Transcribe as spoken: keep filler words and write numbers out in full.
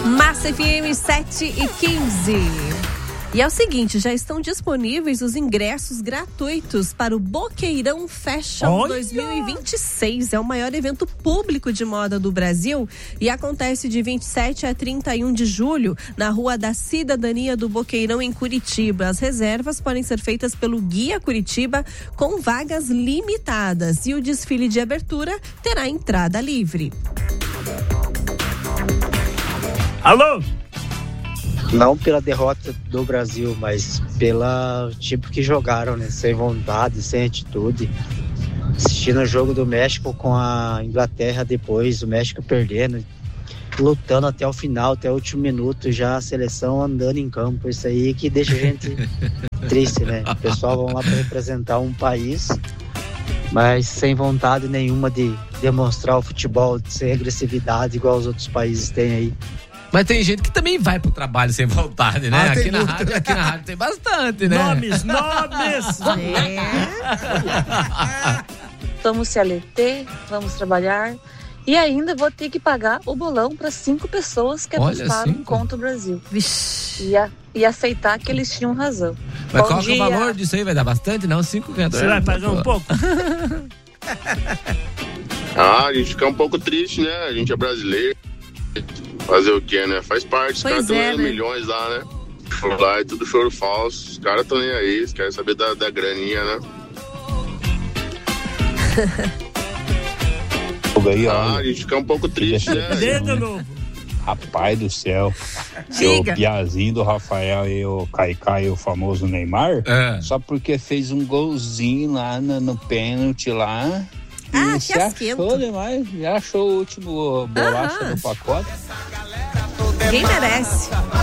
Massa F M sete e quinze. E é o seguinte, já estão disponíveis os ingressos gratuitos para o Boqueirão Fashion Olha! dois mil e vinte e seis. É o maior evento público de moda do Brasil e acontece de vinte e sete a trinta e um de julho na Rua da Cidadania do Boqueirão, em Curitiba. As reservas podem ser feitas pelo Guia Curitiba com vagas limitadas e o desfile de abertura terá entrada livre. Alô? Não pela derrota do Brasil, mas pela tipo que jogaram, né? Sem vontade, sem atitude. Assistindo o jogo do México com a Inglaterra depois, o México perdendo, lutando até o final, até o último minuto, já a seleção andando em campo. Isso aí que deixa a gente triste, né? O pessoal vão lá para representar um país, mas sem vontade nenhuma de demonstrar o futebol, sem agressividade igual os outros países têm aí. Mas tem gente que também vai pro trabalho sem vontade, né? Ah, aqui, tem na muito. rádio, aqui na rádio tem bastante, né? Nomes, nomes! Vamos C L T, vamos trabalhar e ainda vou ter que pagar o bolão para cinco pessoas que Olha, apostaram cinco? em conta o Brasil. Vixe. E, a, e aceitar que eles tinham razão. Mas Bom qual que é o dia. valor disso aí? Vai dar bastante? Não, cinco cantos. Você vai pagar um pouco? Ah, a gente fica um pouco triste, né? A gente é brasileiro. Fazer o quê, né? Faz parte. Os Pois caras estão é, ganhando né? milhões lá, né? Lá é tudo choro falso. Os caras estão nem aí. Eles querem saber da, da graninha, né? Aí, Ah, ó, a gente fica um pouco triste, né? Dedo novo. rapaz do céu. Diga. O Piazinho do Rafael e o Caicai, o famoso Neymar, É. só porque fez um golzinho lá no, no pênalti lá. Ah, e que se asquento. achou demais, já achou o último bolacha Aham. do pacote. Ninguém merece.